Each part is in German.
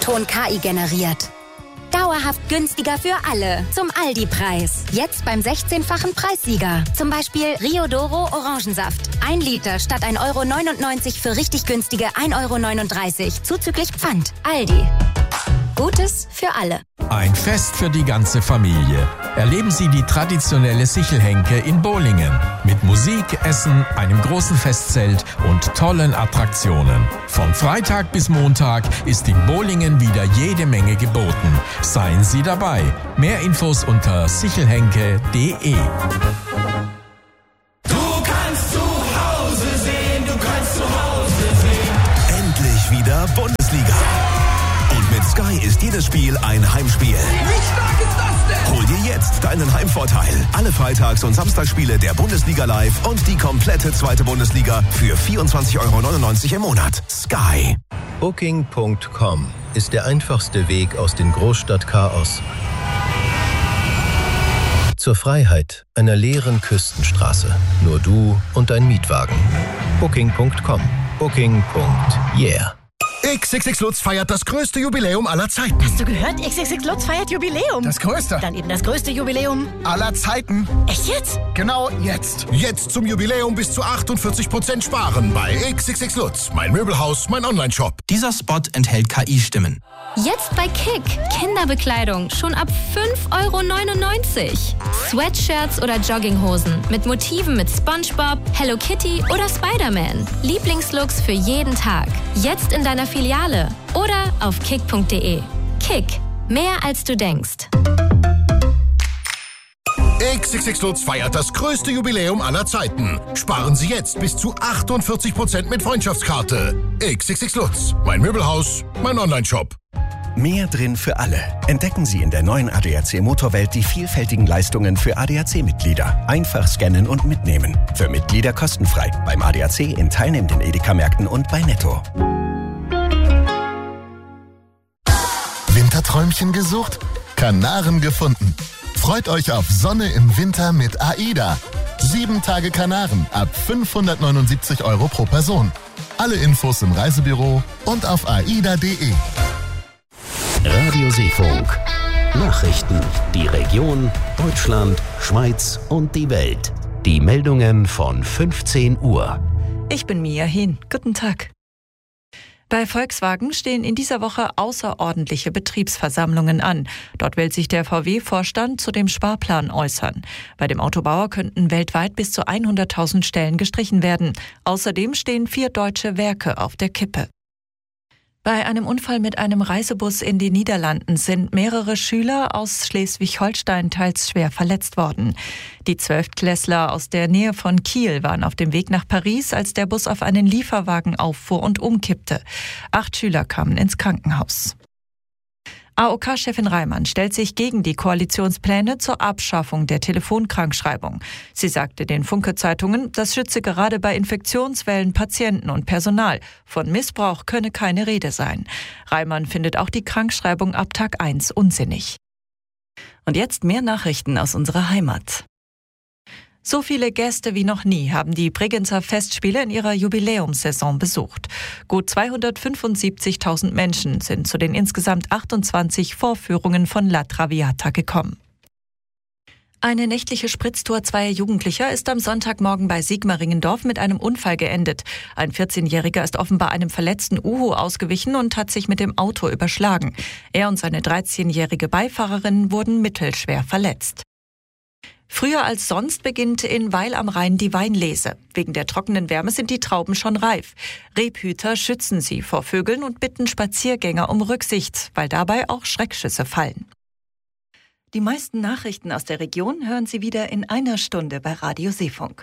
Ton KI generiert. Dauerhaft günstiger für alle. Zum Aldi-Preis. Jetzt beim 16-fachen Preissieger. Zum Beispiel Rio Doro Orangensaft. 1 Liter statt 1,99 € für richtig günstige 1,39 € zuzüglich Pfand. Aldi. Gutes für alle. Ein Fest für die ganze Familie. Erleben Sie die traditionelle Sichelhenke in Bolingen. Mit Musik, Essen, einem großen Festzelt und tollen Attraktionen. Von Freitag bis Montag ist in Bolingen wieder jede Menge geboten. Seien Sie dabei. Mehr Infos unter sichelhenke.de. Endlich wieder Bundesliga. Und mit Sky ist jedes Spiel ein Heimspiel. Wie stark ist das denn? Hol dir jetzt deinen Heimvorteil. Alle Freitags- und Samstagsspiele der Bundesliga live und die komplette zweite Bundesliga für 24,99 € im Monat. Sky. Booking.com ist der einfachste Weg aus dem Großstadtchaos zur Freiheit einer leeren Küstenstraße. Nur du und dein Mietwagen. Booking.com. Booking.yeah. XXX Lutz feiert das größte Jubiläum aller Zeiten. Hast du gehört? XXX Lutz feiert Jubiläum. Das größte. Dann eben das größte Jubiläum Aller Zeiten. Echt jetzt? Genau jetzt. Jetzt zum Jubiläum bis zu 48% sparen bei XXX Lutz. Mein Möbelhaus, mein Onlineshop. Dieser Spot enthält KI-Stimmen. Jetzt bei Kick. Kinderbekleidung schon ab 5,99 €. Sweatshirts oder Jogginghosen mit Motiven mit SpongeBob, Hello Kitty oder Spider-Man. Lieblingslooks für jeden Tag. Jetzt in deiner Filiale oder auf kick.de. Kick. Mehr als du denkst. XXX Lutz feiert das größte Jubiläum aller Zeiten. Sparen Sie jetzt bis zu 48% mit Freundschaftskarte. XXX Lutz. Mein Möbelhaus, mein Onlineshop. Mehr drin für alle. Entdecken Sie in der neuen ADAC Motorwelt die vielfältigen Leistungen für ADAC-Mitglieder. Einfach scannen und mitnehmen. Für Mitglieder kostenfrei. Beim ADAC in teilnehmenden Edeka-Märkten und bei Netto. Winterträumchen gesucht? Kanaren gefunden. Freut euch auf Sonne im Winter mit AIDA. 7 Tage Kanaren ab 579 € pro Person. Alle Infos im Reisebüro und auf aida.de. Radio Seefunk. Nachrichten. Die Region, Deutschland, Schweiz und die Welt. Die Meldungen von 15 Uhr. Ich bin Mia Hehn. Guten Tag. Bei Volkswagen stehen in dieser Woche außerordentliche Betriebsversammlungen an. Dort will sich der VW-Vorstand zu dem Sparplan äußern. Bei dem Autobauer könnten weltweit bis zu 100.000 Stellen gestrichen werden. Außerdem stehen 4 deutsche Werke auf der Kippe. Bei einem Unfall mit einem Reisebus in den Niederlanden sind mehrere Schüler aus Schleswig-Holstein teils schwer verletzt worden. Die 12-Klässler aus der Nähe von Kiel waren auf dem Weg nach Paris, als der Bus auf einen Lieferwagen auffuhr und umkippte. 8 Schüler kamen ins Krankenhaus. AOK-Chefin Reimann stellt sich gegen die Koalitionspläne zur Abschaffung der Telefonkrankschreibung. Sie sagte den Funke-Zeitungen, das schütze gerade bei Infektionswellen Patienten und Personal. Von Missbrauch könne keine Rede sein. Reimann findet auch die Krankschreibung ab Tag 1 unsinnig. Und jetzt mehr Nachrichten aus unserer Heimat. So viele Gäste wie noch nie haben die Bregenzer Festspiele in ihrer Jubiläumssaison besucht. Gut 275.000 Menschen sind zu den insgesamt 28 Vorführungen von La Traviata gekommen. Eine nächtliche Spritztour zweier Jugendlicher ist am Sonntagmorgen bei Sigmaringendorf mit einem Unfall geendet. Ein 14-Jähriger ist offenbar einem verletzten Uhu ausgewichen und hat sich mit dem Auto überschlagen. Er und seine 13-jährige Beifahrerin wurden mittelschwer verletzt. Früher als sonst beginnt in Weil am Rhein die Weinlese. Wegen der trockenen Wärme sind die Trauben schon reif. Rebhüter schützen sie vor Vögeln und bitten Spaziergänger um Rücksicht, weil dabei auch Schreckschüsse fallen. Die meisten Nachrichten aus der Region hören Sie wieder in einer Stunde bei Radio Seefunk.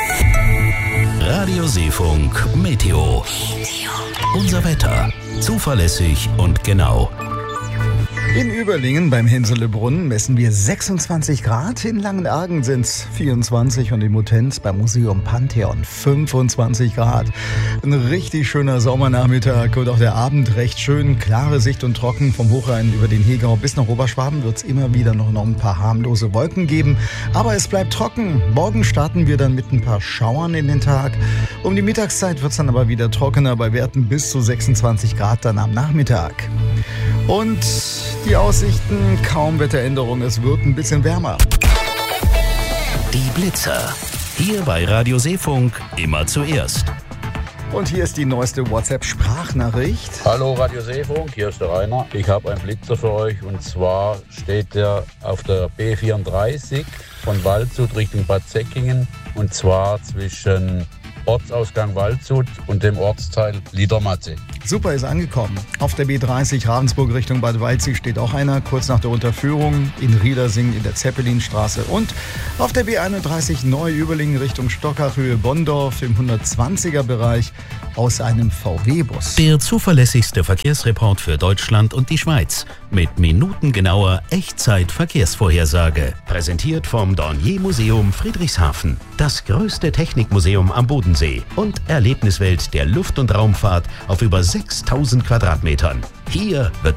Radio Seefunk Meteo. Unser Wetter. Zuverlässig und genau. In Überlingen beim Henselebrunn messen wir 26 Grad, in Langenargen sind es 24 und in Muttenz beim Museum Pantheon 25 Grad. Ein richtig schöner Sommernachmittag und auch der Abend recht schön, klare Sicht und trocken vom Hochrhein über den Hegau bis nach Oberschwaben wird es immer wieder noch ein paar harmlose Wolken geben, aber es bleibt trocken. Morgen starten wir dann mit ein paar Schauern in den Tag. Um die Mittagszeit wird es dann aber wieder trockener bei Werten bis zu 26 Grad dann am Nachmittag. Und die Aussichten, kaum Wetteränderung, es wird ein bisschen wärmer. Die Blitzer. Hier bei Radio Seefunk immer zuerst. Und hier ist die neueste WhatsApp-Sprachnachricht. Hallo Radio Seefunk, hier ist der Rainer. Ich habe einen Blitzer für euch und zwar steht der auf der B34 von Waldshut Richtung Bad Säckingen und zwar zwischen Ortsausgang Waldshut und dem Ortsteil Liedermatte. Super, ist angekommen. Auf der B30 Ravensburg Richtung Bad Waldsee steht auch einer, kurz nach der Unterführung in Riedersingen in der Zeppelinstraße. Und auf der B31 Neu-Überlingen Richtung Stockachhöhe Bonndorf im 120er Bereich aus einem VW-Bus. Der zuverlässigste Verkehrsreport für Deutschland und die Schweiz mit minutengenauer Echtzeit-Verkehrsvorhersage. Präsentiert vom Dornier Museum Friedrichshafen. Das größte Technikmuseum am Bodensee und Erlebniswelt der Luft- und Raumfahrt auf über 6000 Quadratmetern. Hier wird